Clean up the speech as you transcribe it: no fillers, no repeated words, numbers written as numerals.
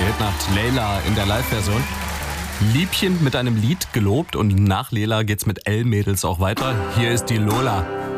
Hitnacht Layla in der Live-Version. Liebchen mit einem Lied gelobt und nach Layla geht's mit L-Mädels auch weiter. Hier ist die Lola.